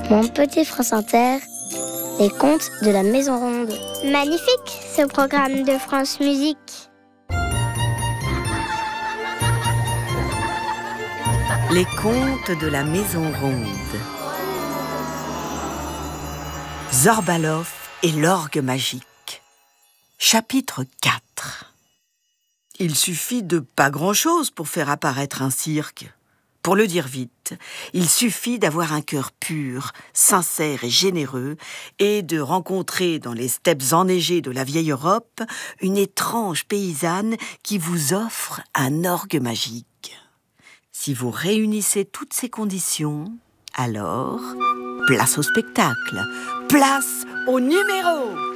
Mon petit France Inter, les contes de la Maison Ronde. Magnifique, ce programme de France Musique. Les contes de la Maison Ronde. Zorbalov et l'orgue magique. Chapitre 4. Il suffit de pas grand-chose pour faire apparaître un cirque. Pour le dire vite, il suffit d'avoir un cœur pur, sincère et généreux et de rencontrer dans les steppes enneigées de la vieille Europe une étrange paysanne qui vous offre un orgue magique. Si vous réunissez toutes ces conditions, alors place au spectacle, place au numéro.